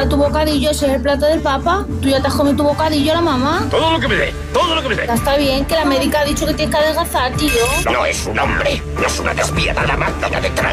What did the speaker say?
prepara tu bocadillo, ese es el plato del papa. Tú ya te has comido tu bocadillo, la mamá. Todo lo que me dé, todo lo que me dé. Ya está bien, que la médica ha dicho que tienes que adelgazar, tío. No es un hombre, no es una despiadada máquina de tragar.